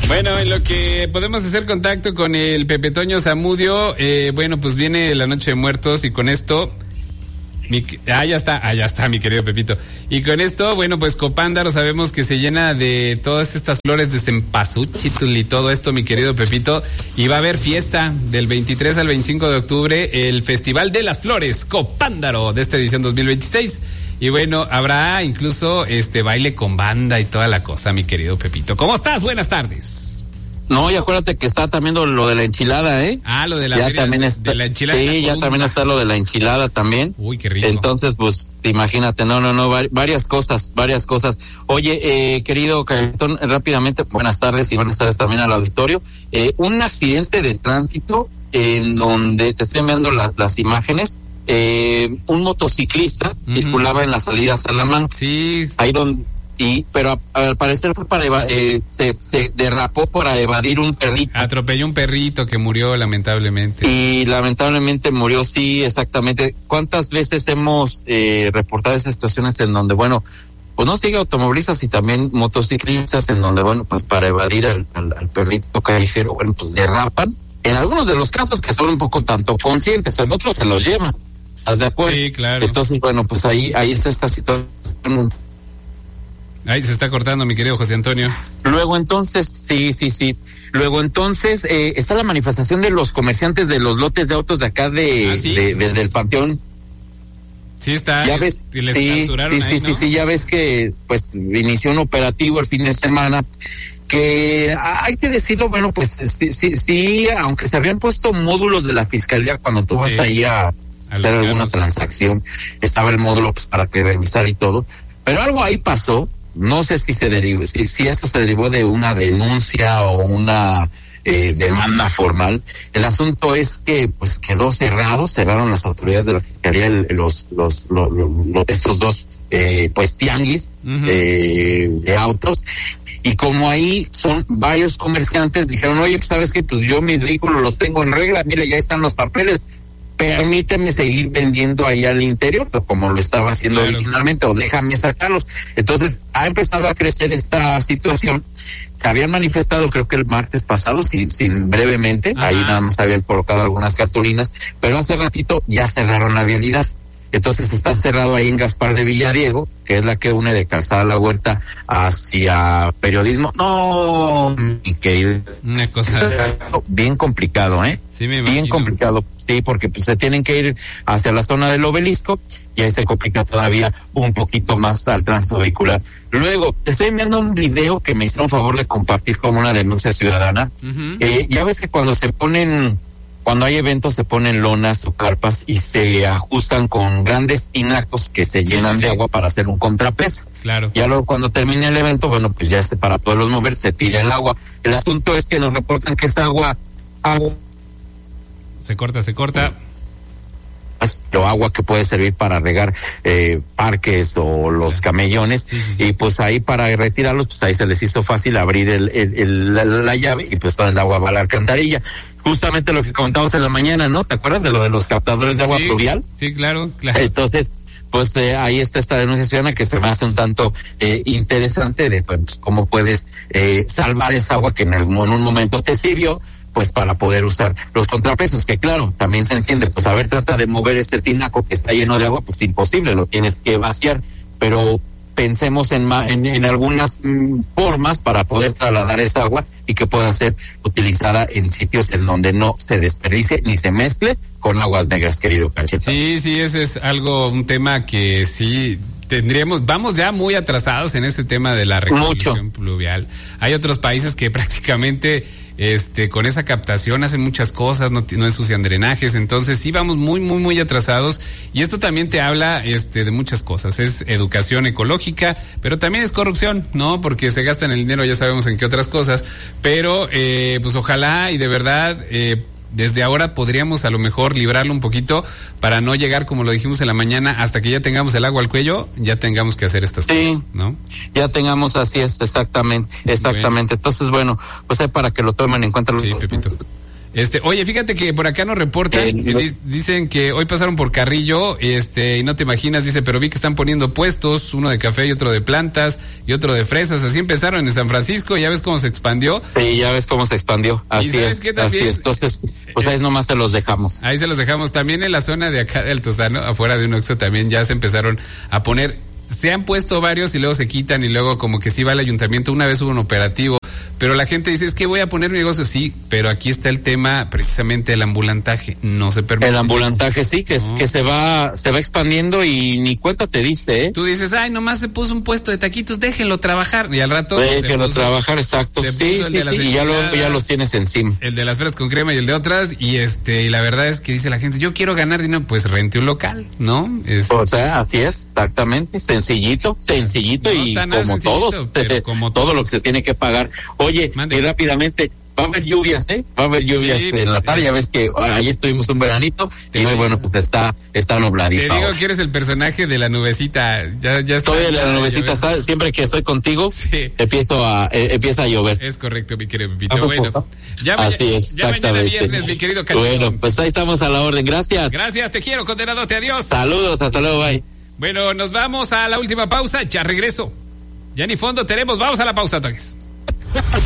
Bueno, en lo que podemos hacer contacto con el Pepe Toño Zamudio, bueno, pues viene la Noche de Muertos y con esto... ya está, mi querido Pepito. Y con esto, bueno, pues Copándaro sabemos que se llena de todas estas flores de cempasúchil y todo esto, mi querido Pepito. Y va a haber fiesta del 23 al 25 de octubre, el Festival de las Flores, Copándaro, de esta edición 2026. Y bueno, habrá incluso baile con banda y toda la cosa, mi querido Pepito. ¿Cómo estás? Buenas tardes. No, y acuérdate que está también lo de la enchilada, ¿eh? Ah, lo de la ya feria, también está, de la enchilada. Sí, ya también está lo de la enchilada también. Uy, qué rico. Entonces, pues, imagínate, varias cosas. Oye, querido Cayetón, rápidamente, buenas tardes y buenas tardes también al auditorio. Un accidente de tránsito en donde te estoy enviando las imágenes. Un motociclista circulaba en la salida a Salamanca. Sí. Ahí donde... pero al parecer fue se derrapó para evadir un perrito. Atropelló un perrito que murió lamentablemente. Y lamentablemente murió, sí, exactamente. ¿Cuántas veces hemos reportado esas situaciones en donde, bueno, pues no sigue automovilistas y también motociclistas en donde, bueno, pues para evadir al perrito callejero, bueno, pues derrapan? En algunos de los casos que son un poco tanto conscientes, en otros se los llevan. ¿Estás de acuerdo? Sí, claro. Entonces, bueno, pues ahí está esta situación. Ahí se está cortando, mi querido José Antonio. Luego entonces, sí. Luego entonces, está la manifestación de los comerciantes de los lotes de autos de acá del Panteón. Sí está. Ya ves, sí, ya ves que pues inició un operativo el fin de semana que hay que decirlo, bueno, pues sí, aunque se habían puesto módulos de la fiscalía cuando tú vas ahí a hacer alguna transacción, estaba el módulo pues para que revisar y todo, pero algo ahí pasó. No sé si si eso se derivó de una denuncia o una demanda formal. El asunto es que pues quedó cerraron las autoridades de la fiscalía estos dos pues tianguis de autos, y como ahí son varios comerciantes, dijeron, oye, pues sabes que pues yo mis vehículos los tengo en regla, mire, ya están los papeles, permíteme seguir vendiendo ahí al interior, pues como lo estaba haciendo originalmente, o déjame sacarlos. Entonces ha empezado a crecer esta situación. Habían manifestado, creo que el martes pasado, sin brevemente, ahí nada más habían colocado algunas cartulinas, pero hace ratito ya cerraron la vialidad. Entonces está cerrado ahí en Gaspar de Villadiego, que es la que une de Calzada La Huerta hacia Periodismo. No, mi querido. Una cosa bien complicado, ¿eh? Sí, me imagino. Bien complicado, sí, porque pues se tienen que ir hacia la zona del Obelisco y ahí se complica todavía un poquito más al tránsito vehicular. Luego, te estoy enviando un video que me hicieron favor de compartir como una denuncia ciudadana. Ya ves que cuando hay eventos se ponen lonas o carpas y se ajustan con grandes tinacos que se llenan de agua para hacer un contrapeso. Claro. Ya luego cuando termine el evento, bueno, pues ya para poderlos mover se tira el agua. El asunto es que nos reportan que esa agua se corta. Pero agua que puede servir para regar parques o los camellones, y pues ahí para retirarlos, pues ahí se les hizo fácil abrir la llave y pues toda el agua va a la alcantarilla. Justamente lo que comentábamos en la mañana, ¿no? ¿Te acuerdas de lo de los captadores de agua pluvial? Sí, claro. Entonces, pues ahí está esta denuncia ciudadana que se me hace un tanto interesante de pues, cómo puedes salvar esa agua que en un momento te sirvió, pues para poder usar los contrapesos, que claro, también se entiende, pues trata de mover este tinaco que está lleno de agua, pues imposible, lo tienes que vaciar, pero pensemos en algunas formas para poder trasladar esa agua y que pueda ser utilizada en sitios en donde no se desperdicie ni se mezcle con aguas negras, querido Cacheta. Sí, ese es un tema que sí vamos ya muy atrasados en ese tema de la recolección pluvial. Hay otros países que prácticamente con esa captación hacen muchas cosas, no ensucian drenajes, entonces sí vamos muy, muy, muy atrasados, y esto también te habla de muchas cosas. Es educación ecológica, pero también es corrupción, ¿no? Porque se gastan el dinero, ya sabemos en qué otras cosas, pero pues ojalá y de verdad desde ahora podríamos a lo mejor librarlo un poquito para no llegar, como lo dijimos en la mañana, hasta que ya tengamos el agua al cuello, ya tengamos que hacer estas cosas, ¿no? Ya tengamos, así es, exactamente. Bueno. Entonces, bueno, pues para que lo tomen en cuenta. Sí, Pepito. Oye, fíjate que por acá nos reportan, dicen que hoy pasaron por Carrillo, y no te imaginas, dice, pero vi que están poniendo puestos, uno de café y otro de plantas y otro de fresas, así empezaron en San Francisco, ya ves cómo se expandió. Sí, ya ves cómo se expandió, así es, así es, entonces, pues ahí nomás se los dejamos. Ahí se los dejamos, también en la zona de acá de Altozano, afuera de un Oxxo también ya se empezaron a poner, se han puesto varios y luego se quitan y luego como que sí va al ayuntamiento, una vez hubo un operativo, pero la gente dice, es que voy a poner mi negocio, sí, pero aquí está el tema, precisamente el ambulantaje, no se permite. El ambulantaje sí, que se va expandiendo y ni cuenta te dice, Tú dices, ay, nomás se puso un puesto de taquitos, déjenlo trabajar, y al rato... Déjenlo trabajar, exacto, sí, y ya los tienes encima. El de las fresas con crema y el de otras, y la verdad es que dice la gente, yo quiero ganar dinero, pues rente un local, ¿no? O sea, así es, exactamente, sencillito no y como todos, como todo lo que se tiene que pagar. Oye, y rápidamente, va a haber lluvias, va a haber lluvias en la tarde, ya ves que ayer estuvimos un veranito, y hoy, bueno, pues está nubladito. Te digo que eres el personaje de la nubecita, ya está. Soy de la nubecita, ¿sabes? Siempre que estoy contigo, empieza a llover. Es correcto, mi querido Pepito. Bueno, así es, ya mañana viernes, mi querido Cachito. Bueno, pues ahí estamos a la orden, gracias. Gracias, te quiero, condenadote, adiós. Saludos, hasta luego, bye. Bueno, nos vamos a la última pausa, ya regreso. Ya ni fondo tenemos, vamos a la pausa, Toques.